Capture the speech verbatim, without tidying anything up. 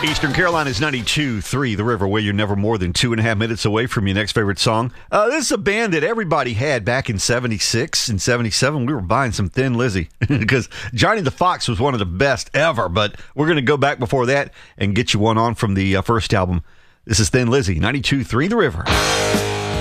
Eastern Carolina's ninety-two three, The River, where you're never more than two and a half minutes away from your next favorite song. Uh, this is a band that everybody had back in seventy-six and seventy-seven. We were buying some Thin Lizzy because Johnny the Fox was one of the best ever, but we're going to go back before that and get you one on from the uh, first album. This is Thin Lizzy, ninety-two three, The River.